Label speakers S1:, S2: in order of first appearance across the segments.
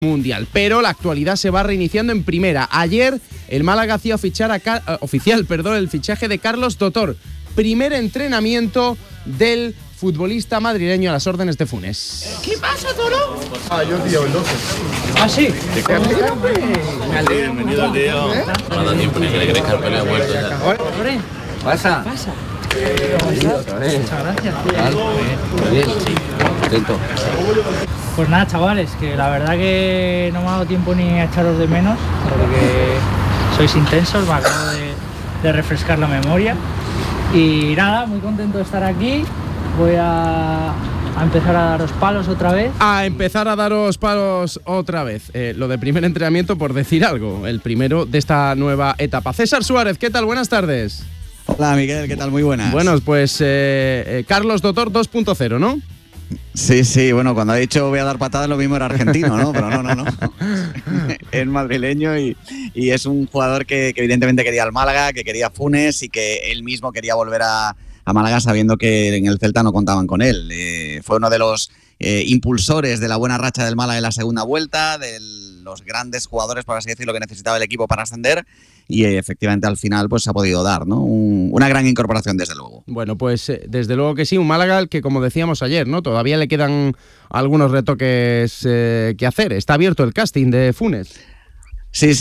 S1: mundial, pero la actualidad se va reiniciando en primera. Ayer el Málaga hacía oficial el fichaje de Carlos Dotor, primer entrenamiento del futbolista madrileño a las órdenes de Funes.
S2: ¿Qué pasa, Toro?
S3: Yo tío, el 12.
S2: ¿Ah, sí?
S3: Bienvenido al día.
S4: No da tiempo ni que le crezca el pelo de muerto ya.
S2: Pasa. Muchas gracias, tío.
S4: Muy bien, sí. Contento.
S2: Pues nada, chavales, que la verdad que no me ha dado tiempo ni a echaros de menos, porque sois intensos, me acabo de refrescar la memoria. Y nada, muy contento de estar aquí. Voy a empezar a daros palos otra vez.
S1: A empezar a daros palos otra vez. Lo de primer entrenamiento, por decir algo. El primero de esta nueva etapa. César Suárez, ¿qué tal? Buenas tardes.
S5: Hola, Miguel, ¿qué tal? Muy buenas.
S1: Bueno, pues Carlos Dotor 2.0, ¿no?
S5: Sí, bueno, cuando ha dicho voy a dar patadas lo mismo era argentino, ¿no? Pero no. Es madrileño y es un jugador que evidentemente quería al Málaga, que quería Funes y que él mismo quería volver a Málaga sabiendo que en el Celta no contaban con él. Fue uno de los impulsores de la buena racha del Málaga en la segunda vuelta, de los grandes jugadores, por así decirlo, que necesitaba el equipo para ascender. Y efectivamente al final pues se ha podido dar, ¿no? Una gran incorporación, desde luego.
S1: Bueno, pues desde luego que sí, un Málaga al que, como decíamos ayer, ¿no? Todavía le quedan algunos retoques que hacer. Está abierto el casting de Funes.
S5: Sí,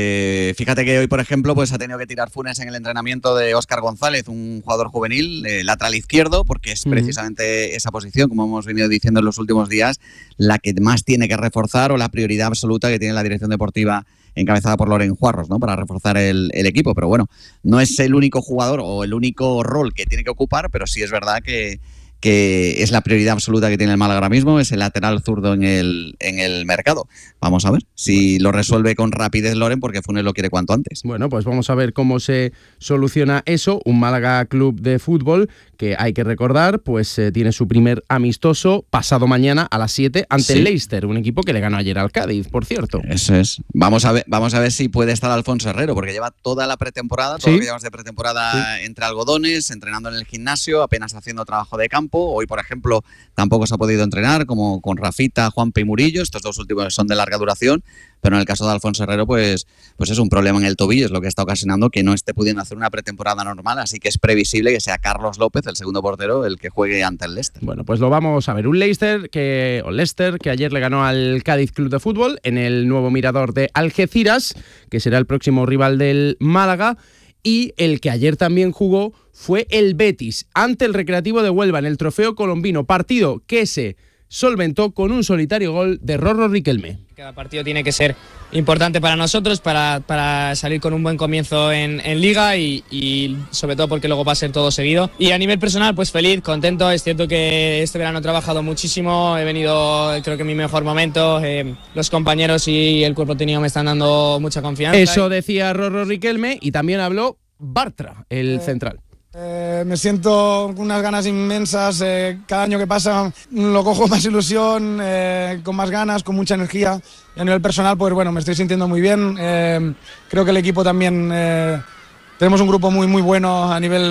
S5: fíjate que hoy, por ejemplo, pues ha tenido que tirar Funes en el entrenamiento de Óscar González, un jugador juvenil, lateral izquierdo, porque es precisamente esa posición, como hemos venido diciendo en los últimos días, la que más tiene que reforzar o la prioridad absoluta que tiene la dirección deportiva encabezada por Loren Juarros, ¿no? Para reforzar el equipo. Pero bueno, no es el único jugador o el único rol que tiene que ocupar, pero sí es verdad que es la prioridad absoluta que tiene el Málaga ahora mismo, es el lateral zurdo en el mercado. Vamos a ver si lo resuelve con rapidez Loren, porque Funes lo quiere cuanto antes.
S1: Bueno, pues vamos a ver cómo se soluciona eso. Un Málaga Club de Fútbol que, hay que recordar, pues tiene su primer amistoso pasado mañana a las 7 ante el Leicester, un equipo que le ganó ayer al Cádiz, por cierto.
S5: Eso es. Vamos a ver si puede estar Alfonso Herrero, porque lleva toda la pretemporada, todo lo que llevamos de pretemporada entre algodones, entrenando en el gimnasio, apenas haciendo trabajo de campo. Hoy, por ejemplo, tampoco se ha podido entrenar, como con Rafita, Juanpe y Murillo. Estos dos últimos son de larga duración, pero en el caso de Alfonso Herrero, pues es un problema en el tobillo, es lo que está ocasionando que no esté pudiendo hacer una pretemporada normal, así que es previsible que sea Carlos López, el segundo portero, el que juegue ante el Leicester.
S1: Bueno, pues lo vamos a ver. Un Leicester que ayer le ganó al Cádiz Club de Fútbol en el nuevo Mirador de Algeciras, que será el próximo rival del Málaga. Y el que ayer también jugó fue el Betis ante el Recreativo de Huelva en el Trofeo Colombino, partido que se solventó con un solitario gol de Rorro Riquelme.
S6: Cada partido tiene que ser importante para nosotros, para salir con un buen comienzo en Liga y sobre todo porque luego va a ser todo seguido. Y a nivel personal, pues feliz, contento. Es cierto que este verano he trabajado muchísimo, he venido, creo que en mi mejor momento. Los compañeros y el cuerpo técnico me están dando mucha confianza.
S1: Eso decía Rorro Riquelme, y también habló Bartra, el central.
S7: Me siento con unas ganas inmensas, cada año que pasa lo cojo con más ilusión, con más ganas, con mucha energía, y a nivel personal pues bueno, me estoy sintiendo muy bien. Creo que el equipo también, tenemos un grupo muy bueno a nivel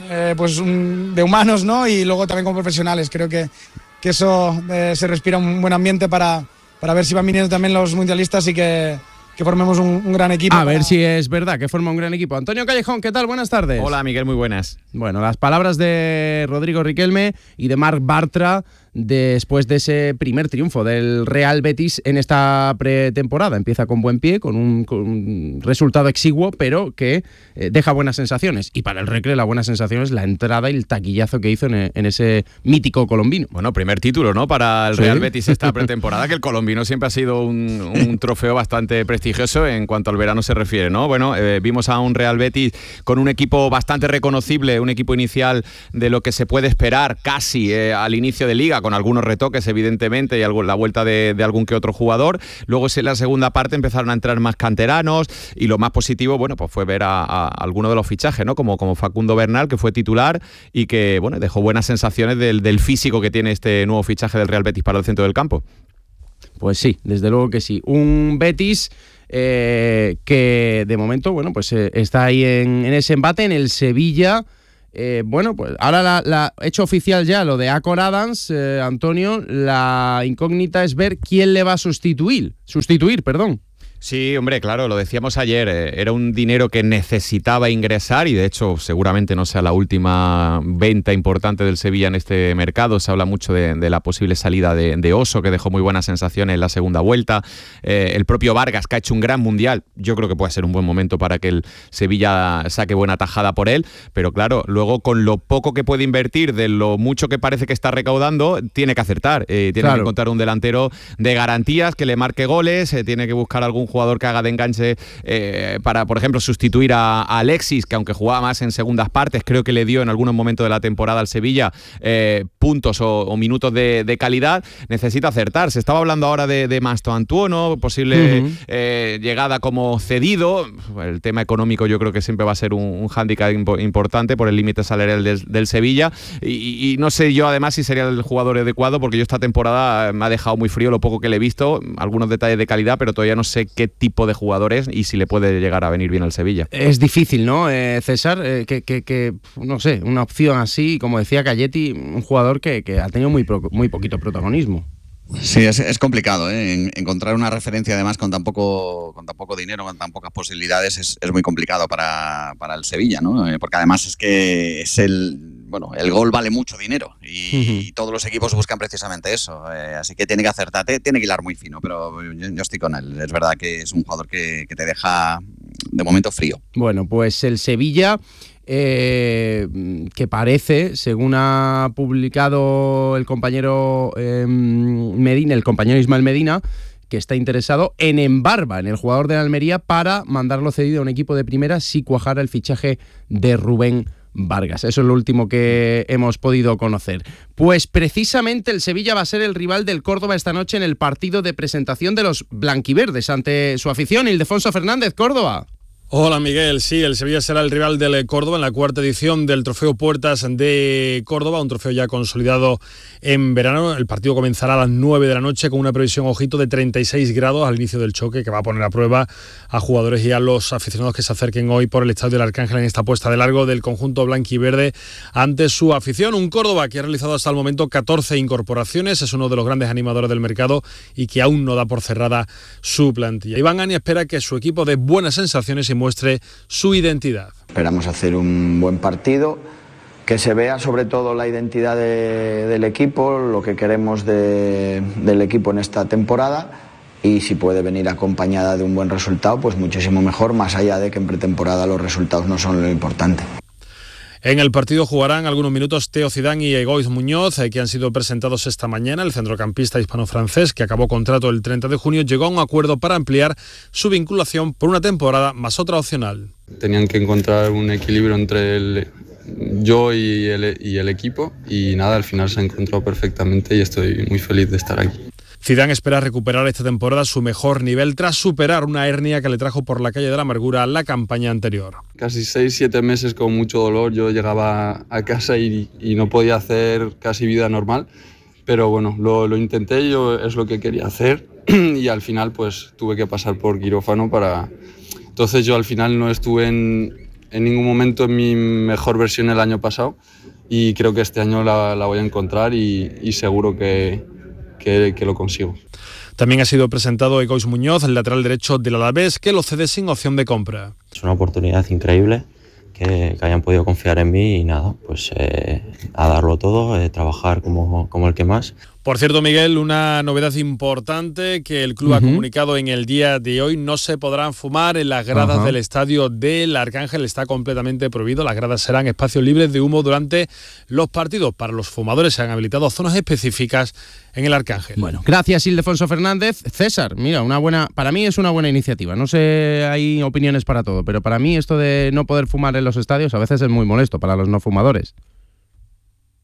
S7: de humanos, ¿no? Y luego también como profesionales. Creo que eso se respira un buen ambiente para ver si van viniendo también los mundialistas y que formemos un gran equipo.
S1: A ver si es verdad que forma un gran equipo. Antonio Callejón, ¿qué tal? Buenas tardes.
S8: Hola, Miguel, muy buenas.
S1: Bueno, las palabras de Rodrigo Riquelme y de Marc Bartra después de ese primer triunfo del Real Betis en esta pretemporada. Empieza con buen pie, con un resultado exiguo, pero que deja buenas sensaciones. Y para el Recre la buena sensación es la entrada y el taquillazo que hizo en ese mítico colombino.
S8: Bueno, primer título, ¿no? Para el Real Betis esta pretemporada, que el colombino siempre ha sido un trofeo bastante prestigioso en cuanto al verano se refiere, ¿no? Bueno, vimos a un Real Betis con un equipo bastante reconocible, un equipo inicial de lo que se puede esperar casi al inicio de Liga, con algunos retoques evidentemente y la vuelta de algún que otro jugador. Luego en la segunda parte empezaron a entrar más canteranos y lo más positivo, bueno, pues fue ver a alguno de los fichajes, ¿no? Como Facundo Bernal, que fue titular y que, bueno, dejó buenas sensaciones del físico que tiene este nuevo fichaje del Real Betis para el centro del campo.
S1: Pues sí, desde luego que sí. Un Betis que de momento, bueno, pues está ahí en ese embate. En el Sevilla Bueno, pues ahora la hecho oficial ya lo de Acor Adams, Antonio, la incógnita es ver quién le va a sustituir, perdón.
S8: Sí, hombre, claro, lo decíamos ayer, era un dinero que necesitaba ingresar y de hecho seguramente no sea la última venta importante del Sevilla en este mercado. Se habla mucho de la posible salida de Oso, que dejó muy buenas sensaciones en la segunda vuelta. El propio Vargas, que ha hecho un gran mundial, yo creo que puede ser un buen momento para que el Sevilla saque buena tajada por él, pero claro, luego con lo poco que puede invertir, de lo mucho que parece que está recaudando, tiene que acertar, tiene que encontrar un delantero de garantías, que le marque goles, tiene que buscar algún jugador que haga de enganche para, por ejemplo, sustituir a Alexis, que aunque jugaba más en segundas partes, creo que le dio en algunos momentos de la temporada al Sevilla puntos o minutos de calidad. Necesita acertar. Se estaba hablando ahora de Masto Antuono, posible llegada como cedido. El tema económico yo creo que siempre va a ser un hándicap importante por el límite salarial del Sevilla y no sé yo además si sería el jugador adecuado, porque yo esta temporada me ha dejado muy frío lo poco que le he visto, algunos detalles de calidad, pero todavía no sé qué tipo de jugadores y si le puede llegar a venir bien al Sevilla.
S1: Es difícil, ¿no, César? Que no sé, una opción así, como decía Calletti, un jugador que ha tenido muy poquito protagonismo.
S5: Sí, es complicado, encontrar una referencia además con tan poco dinero, con tan pocas posibilidades, es muy complicado para el Sevilla, ¿no? Porque además es que el gol vale mucho dinero y todos los equipos buscan precisamente eso, así que tiene que acertar, tiene que hilar muy fino, pero yo estoy con él. Es verdad que es un jugador que te deja de momento frío.
S1: Bueno, pues el Sevilla, que parece, según ha publicado el compañero Medina, el compañero Ismael Medina, que está interesado en Embarba, en el jugador de la Almería, para mandarlo cedido a un equipo de primera si cuajara el fichaje de Rubén Vargas. Eso es lo último que hemos podido conocer. Pues precisamente el Sevilla va a ser el rival del Córdoba esta noche en el partido de presentación de los blanquiverdes ante su afición. Ildefonso Fernández, Córdoba.
S3: Hola Miguel, sí, el Sevilla será el rival del Córdoba en la cuarta edición del Trofeo Puertas de Córdoba, un trofeo ya consolidado en verano. El partido comenzará a las 9 de la noche con una previsión, ojito, de 36 grados al inicio del choque, que va a poner a prueba a jugadores y a los aficionados que se acerquen hoy por el Estadio del Arcángel en esta puesta de largo del conjunto blanquiverde ante su afición. Un Córdoba que ha realizado hasta el momento 14 incorporaciones, es uno de los grandes animadores del mercado y que aún no da por cerrada su plantilla. Iván Ani espera que su equipo dé buenas sensaciones y muestre su identidad.
S9: Esperamos hacer un buen partido, que se vea sobre todo la identidad del equipo, lo que queremos del equipo en esta temporada, y si puede venir acompañada de un buen resultado, pues muchísimo mejor, más allá de que en pretemporada los resultados no son lo importante.
S3: En el partido jugarán algunos minutos Teo Zidane y Egoiz Muñoz, que han sido presentados esta mañana. El centrocampista hispano-francés, que acabó contrato el 30 de junio, llegó a un acuerdo para ampliar su vinculación por una temporada más otra opcional.
S10: Tenían que encontrar un equilibrio entre yo y el equipo, y nada, al final se ha encontrado perfectamente y estoy muy feliz de estar aquí.
S3: Zidane espera recuperar esta temporada su mejor nivel tras superar una hernia que le trajo por la calle de la amargura la campaña anterior.
S10: Casi 6-7 meses con mucho dolor, yo llegaba a casa y no podía hacer casi vida normal, pero bueno, lo intenté, yo es lo que quería hacer y al final pues tuve que pasar por quirófano Entonces yo al final no estuve en ningún momento en mi mejor versión el año pasado y creo que este año la voy a encontrar y seguro que lo consigo.
S3: También ha sido presentado Egoiz Muñoz, el lateral derecho del Alavés, que lo cede sin opción de compra.
S11: Es una oportunidad increíble que hayan podido confiar en mí y nada, pues a darlo todo, trabajar como el que más.
S3: Por cierto, Miguel, una novedad importante que el club ha comunicado en el día de hoy: no se podrán fumar en las gradas del estadio del Arcángel, está completamente prohibido. Las gradas serán espacios libres de humo durante los partidos. Para los fumadores se han habilitado zonas específicas en el Arcángel.
S1: Bueno, gracias Ildefonso Fernández. César, mira, para mí es una buena iniciativa. No sé, hay opiniones para todo, pero para mí esto de no poder fumar en los estadios a veces es muy molesto para los no fumadores.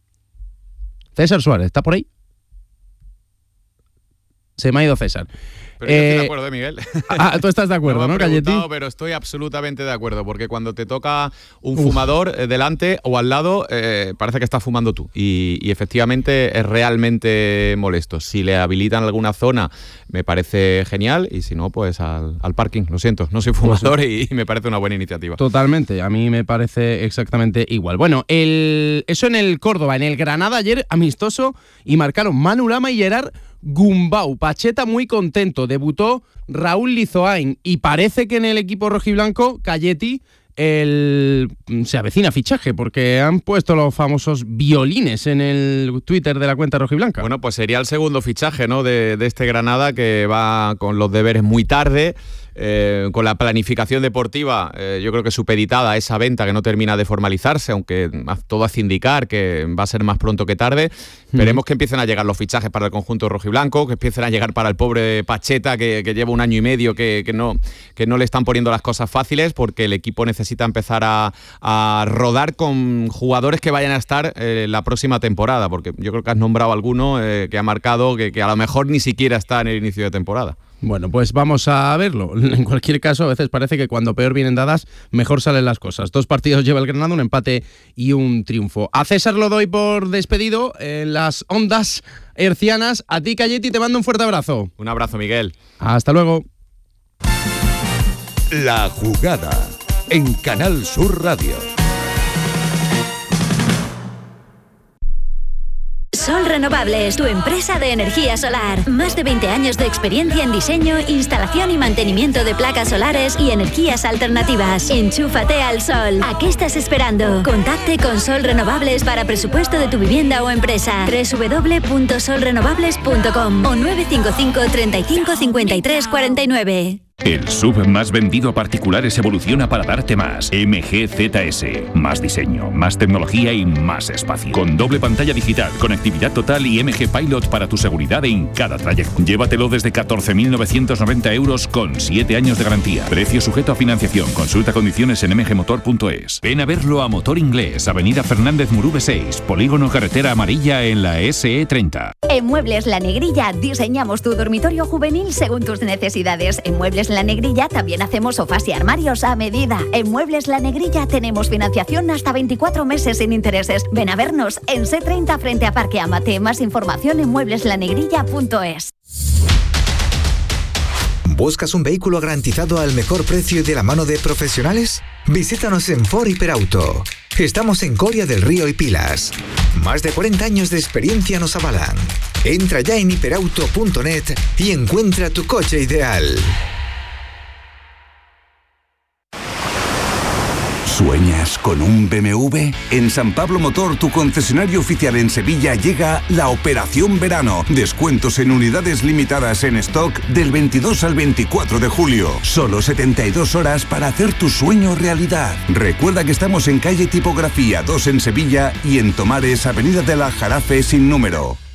S1: César Suárez, ¿está por ahí? Se me ha ido César.
S8: Pero yo estoy de acuerdo, Miguel.
S1: Tú estás de acuerdo, ¿no, Calletti?
S8: Pero estoy absolutamente de acuerdo, porque cuando te toca un fumador delante o al lado, parece que estás fumando tú. Y efectivamente es realmente molesto. Si le habilitan alguna zona, me parece genial, y si no, pues al parking. Lo siento, no soy fumador y me parece una buena iniciativa.
S1: Totalmente, a mí me parece exactamente igual. Bueno, eso en el Córdoba. En el Granada ayer, amistoso, y marcaron Manu Lama y Gerard Gumbau. Pacheta muy contento. Debutó Raúl Lizoain y parece que en el equipo rojiblanco, Calletti, se avecina fichaje, porque han puesto los famosos violines en el Twitter de la cuenta rojiblanca.
S8: Bueno, pues sería el segundo fichaje, ¿no?, de este Granada, que va con los deberes muy tarde. Con la planificación deportiva, yo creo que supeditada a esa venta que no termina de formalizarse, aunque todo hace indicar que va a ser más pronto que tarde. Esperemos que empiecen a llegar los fichajes para el conjunto rojiblanco, que empiecen a llegar para el pobre Pacheta, que lleva 1 año y medio que no le están poniendo las cosas fáciles, porque el equipo necesita empezar a rodar con jugadores que vayan a estar la próxima temporada, porque yo creo que has nombrado alguno que ha marcado que a lo mejor ni siquiera está en el inicio de temporada.
S1: Bueno, pues vamos a verlo. En cualquier caso, a veces parece que cuando peor vienen dadas, mejor salen las cosas. 2 partidos lleva el Granada, un empate y un triunfo. A César lo doy por despedido en las ondas hercianas. A ti, Calletti, te mando un fuerte abrazo.
S8: Un abrazo, Miguel.
S1: Hasta luego.
S12: La jugada en Canal Sur Radio.
S13: Sol Renovables, tu empresa de energía solar. Más de 20 años de experiencia en diseño, instalación y mantenimiento de placas solares y energías alternativas. Enchúfate al sol. ¿A qué estás esperando? Contacte con Sol Renovables para presupuesto de tu vivienda o empresa. www.solrenovables.com o 955 35 53 49.
S14: El SUV más vendido a particulares evoluciona para darte más. MG ZS. Más diseño, más tecnología y más espacio. Con doble pantalla digital, conectividad total y MG Pilot para tu seguridad en cada trayecto. Llévatelo desde 14.990 euros con 7 años de garantía. Precio sujeto a financiación. Consulta condiciones en mgmotor.es. Ven a verlo a Motor Inglés, Avenida Fernández Murube 6, Polígono Carretera Amarilla en la SE30.
S15: En Muebles La Negrilla diseñamos tu dormitorio juvenil según tus necesidades. En Muebles La Negrilla también hacemos sofás y armarios a medida. En Muebles La Negrilla tenemos financiación hasta 24 meses sin intereses. Ven a vernos en C30 frente a Parque Amate. Más información en muebleslanegrilla.es.
S16: ¿Buscas un vehículo garantizado al mejor precio y de la mano de profesionales? Visítanos en Ford Hiperauto. Estamos en Coria del Río y Pilas. Más de 40 años de experiencia nos avalan. Entra ya en hiperauto.net y encuentra tu coche ideal.
S12: ¿Sueñas con un BMW? En San Pablo Motor, tu concesionario oficial en Sevilla, llega la Operación Verano. Descuentos en unidades limitadas en stock del 22 al 24 de julio. Solo 72 horas para hacer tu sueño realidad. Recuerda que estamos en calle Tipografía 2 en Sevilla y en Tomares, Avenida de la Jarafe sin número.